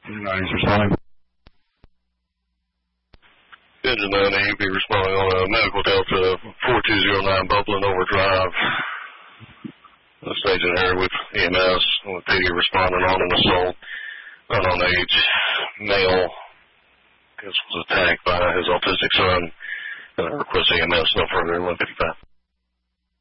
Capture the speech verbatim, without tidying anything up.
Nice responding. Engine nine E, be responding on a medical Delta four two zero nine Bubbling Overdrive. Staging here with E M S, with P D responding on an assault, unknown age, male, I guess was attacked by his autistic son. Uh, request E M S no further than one fifty-five.